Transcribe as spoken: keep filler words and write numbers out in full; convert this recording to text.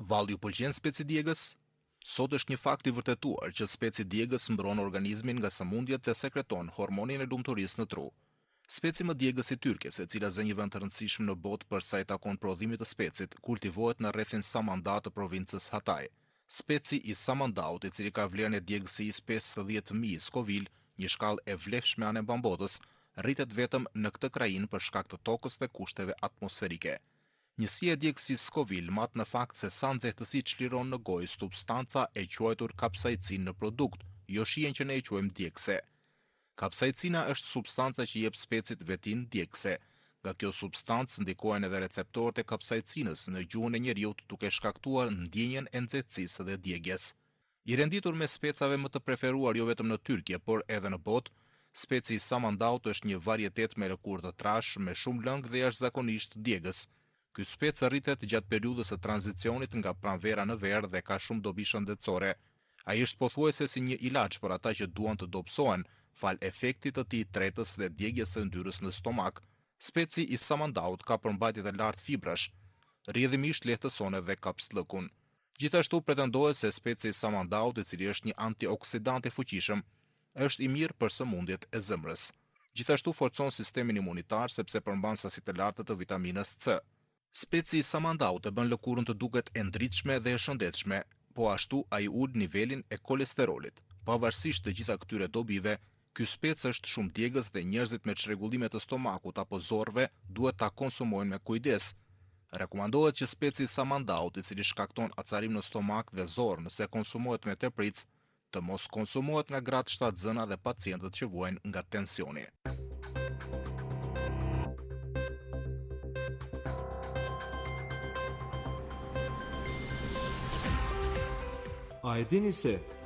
Valli ju pëlqen speci djegës? Sot është një fakt i vërtetuar që speci djegës mbron organizmin nga sëmundjet dhe sekreton hormonin e lumturisë në tru. Speci më djegës i tyrkes, e cila zë një vend të rëndësishëm në botë për sa i takon prodhimit të specit, kultivohet në rrethin Samandağ të provincës Hatay. Speci i Samandaut, i cili ka vlerën e djegësisë pesëdhjetë mijë Scoville, një shkallë e vlefshme anë bambotës, rritet vetëm në këtë krajinë për shkak të tokës dhe kushteve atmosferike. Njësia e djegësisë Scoville mat në fakt se sa nxehtësi çliron në gojë substanca e quajtur kapsaicin në produkt, jo shihen që ne e quajmë djegëse. Kapsaicina është substanca që jep specit vetin djegëse. Nga kjo substancë ndikojnë edhe receptorët e kapsaicinës në gjuhën e njeriut, duke shkaktuar ndjenjen e nxehtësisë dhe djegjes. I renditur me specave më të preferuar jo vetëm në Tyrkje, por edhe në botë, speci i Samandaut është një varietet me lëkurë të trash, me shumë lëng dhe jashtëzakonisht djegës. Ky spec rritet gjatë periudhës së tranzicionit nga pranvera në verë dhe ka shumë dobi shëndetësore. Ai është pothuajse si një ilaç për ata që duan të dobësohen, fal efektit të tij tretës dhe djegjes së yndyrës në stomak. Speci i Samandaut ka përmbajtje të lartë fibrash, rrjedhimisht lehtëson edhe kapslëkun. Gjithashtu pretendohet se speci i Samandaut, i cili është një antioksidant i fuqishëm, është i mirë për sëmundjet e zemrës. Gjithashtu forcon sistemin imunitar sepse përmban sasi të larta të vitaminës C. Speci i Samandaut e bën lëkurën të duket e ndritshme dhe e shëndetshme, po ashtu ai ul nivelin e kolesterolit. Pavarësisht të gjitha këtyre dobive, ky spec është shumë djegës dhe njerëzit me çrregullime të stomakut apo zorrve duhet ta konsumojnë me kujdes. Rekomandohet që speci i Samandaut, i cili shkakton acarim në stomak dhe zorr nëse konsumohet me tepëricë, të mos konsumohet nga gratë shtatzëna dhe pacientët që vuajnë nga tensioni. A e dini se